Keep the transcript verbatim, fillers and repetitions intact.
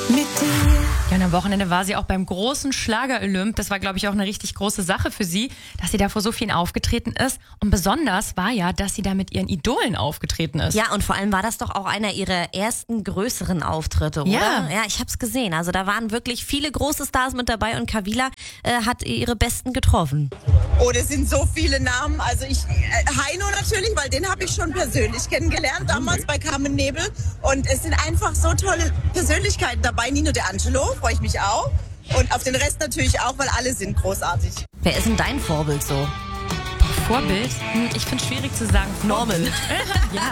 mit dir. Ja, und am Wochenende war sie auch beim großen Schlager-Olymp. Das war, glaube ich, auch eine richtig große Sache für sie, dass sie da vor so vielen aufgetreten ist. Und besonders war ja, dass sie da mit ihren Idolen aufgetreten ist. Ja, und vor allem war das doch auch einer ihrer ersten größeren Auftritte, oder? Ja. Ja, ich hab's gesehen. Also da waren wirklich viele große Stars mit dabei und Kavila äh, hat ihre Besten getroffen. Oh, das sind so viele Namen. Also ich, äh, Heino natürlich, weil den habe ich schon persönlich kennengelernt, damals bei Carmen Nebel. Und es sind einfach so tolle Persönlichkeiten dabei. Nino De Angelo, freue ich mich auch. Und auf den Rest natürlich auch, weil alle sind großartig. Wer ist denn dein Vorbild so? Vorbild? Hm, ich finde es schwierig zu sagen. Norman. Ja.